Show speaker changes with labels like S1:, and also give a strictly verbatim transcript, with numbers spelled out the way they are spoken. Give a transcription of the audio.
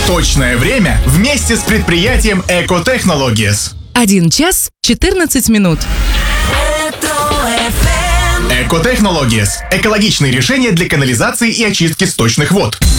S1: Точное время вместе с предприятием Eco Technologies.
S2: Один час четырнадцать минут.
S1: Eco Technologies – экологичные решения для канализации и очистки сточных вод.